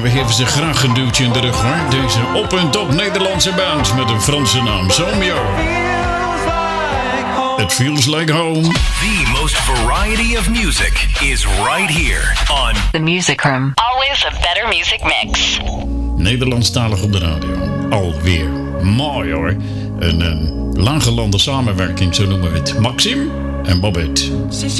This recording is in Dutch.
we geven ze graag een duwtje in de rug hoor. Deze op en top Nederlandse band met een Franse naam. Somio. It feels like home. The most variety of music is right here on The Music Room. Always a better music mix. Nederlandstalig op de radio. Alweer. Mooi hoor. Een laaggelande samenwerking, zo noemen we het. Maxim en Babette.